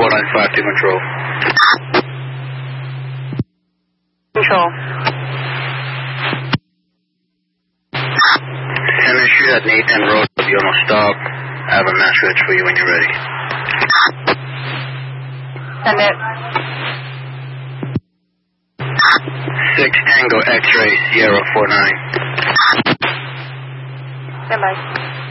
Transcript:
495 to control. Control. Center Street at Nathan Road, you almost stop. I have a message for you when you're ready. Send it. 6 Tango X-Ray Sierra 49. Stand by.